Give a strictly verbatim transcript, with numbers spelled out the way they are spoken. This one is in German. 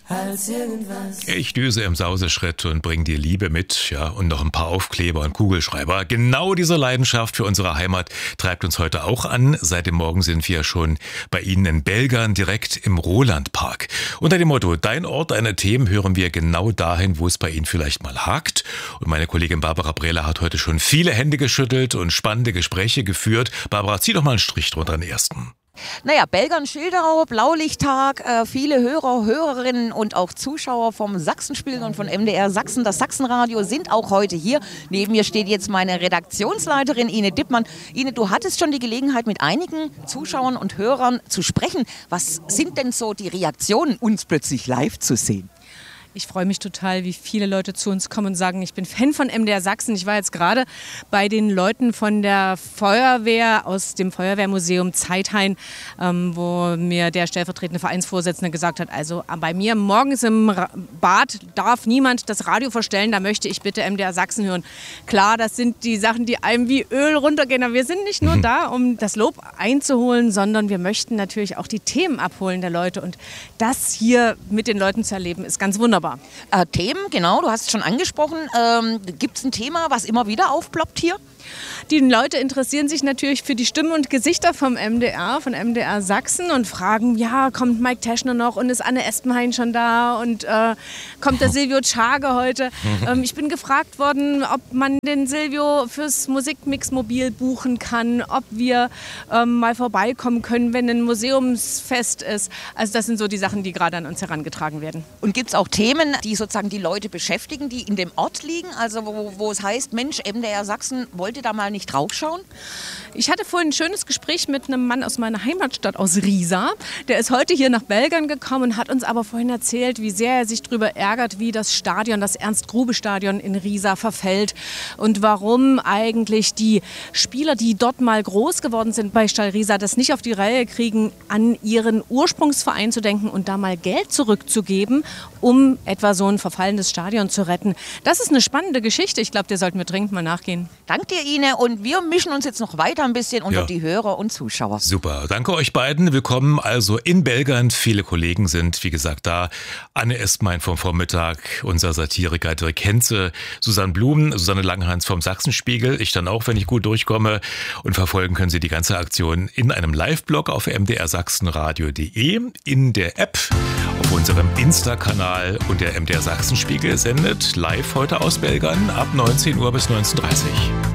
als irgendwas. Ich düse im Sauseschritt und bring dir Liebe mit, ja, und noch ein paar Aufkleber und Kugelschreiber. Genau diese Leidenschaft für unsere Heimat treibt uns heute auch an. Seit dem Morgen sind wir schon bei Ihnen in Belgern, direkt im Rolandpark. Unter dem Motto Dein Ort, deine Themen hören wir genau dahin, wo es bei Ihnen vielleicht mal hakt. Und meine Kollegin Barbara Brehler hat heute schon viele Hände geschüttelt und spannende Gespräche geführt. Barbara, zieh doch mal einen Strich drunter den ersten. Naja, Belgern, Schilderau, Blaulichttag, äh, viele Hörer, Hörerinnen und auch Zuschauer vom Sachsenspiel und von M D R Sachsen, das Sachsenradio, sind auch heute hier. Neben mir steht jetzt meine Redaktionsleiterin Ine Dippmann. Ine, du hattest schon die Gelegenheit, mit einigen Zuschauern und Hörern zu sprechen. Was sind denn so die Reaktionen, uns plötzlich live zu sehen? Ich freue mich total, wie viele Leute zu uns kommen und sagen, ich bin Fan von M D R Sachsen. Ich war jetzt gerade bei den Leuten von der Feuerwehr aus dem Feuerwehrmuseum Zeithain, ähm, wo mir der stellvertretende Vereinsvorsitzende gesagt hat, also bei mir morgens im Bad darf niemand das Radio verstellen, da möchte ich bitte M D R Sachsen hören. Klar, das sind die Sachen, die einem wie Öl runtergehen, aber wir sind nicht nur da, um das Lob einzuholen, sondern wir möchten natürlich auch die Themen abholen der Leute, und das hier mit den Leuten zu erleben, ist ganz wunderbar. Äh, Themen, genau, du hast es schon angesprochen. Ähm, Gibt es ein Thema, was immer wieder aufploppt hier? Die Leute interessieren sich natürlich für die Stimmen und Gesichter vom M D R, von M D R Sachsen, und fragen, ja, kommt Mike Teschner noch und ist Anne Espenhain schon da und äh, kommt der Silvio Tschage heute? ähm, ich bin gefragt worden, ob man den Silvio fürs Musikmix-Mobil buchen kann, ob wir ähm, mal vorbeikommen können, wenn ein Museumsfest ist. Also das sind so die Sachen, die gerade an uns herangetragen werden. Und gibt es auch Themen, die sozusagen die Leute beschäftigen, die in dem Ort liegen? Also wo, wo es heißt, Mensch, M D R Sachsen, wollt ihr da mal nicht draufschauen? Ich hatte vorhin ein schönes Gespräch mit einem Mann aus meiner Heimatstadt, aus Riesa. Der ist heute hier nach Belgern gekommen und hat uns aber vorhin erzählt, wie sehr er sich darüber ärgert, wie das Stadion, das Ernst-Grube-Stadion in Riesa verfällt und warum eigentlich die Spieler, die dort mal groß geworden sind bei Stall Riesa, das nicht auf die Reihe kriegen, an ihren Ursprungsverein zu denken und da mal Geld zurückzugeben, um etwa so ein verfallendes Stadion zu retten. Das ist eine spannende Geschichte. Ich glaube, der sollten wir dringend mal nachgehen. Danke dir, Ine. Und wir mischen uns jetzt noch weiter ein bisschen unter Ja. die Hörer und Zuschauer. Super, danke euch beiden. Willkommen also in Belgern. Viele Kollegen sind, wie gesagt, da. Anne Espenhain vom Vormittag, unser Satiriker Dirk Henze, Susanne Blum, Susanne Langhans vom Sachsenspiegel. Ich dann auch, wenn ich gut durchkomme. Und verfolgen können Sie die ganze Aktion in einem Live-Blog auf m d r sachsenradio punkt d e, in der App, auf unserem Insta-Kanal, und der M D R Sachsenspiegel sendet live heute aus Belgern ab neunzehn Uhr bis neunzehn Uhr dreißig.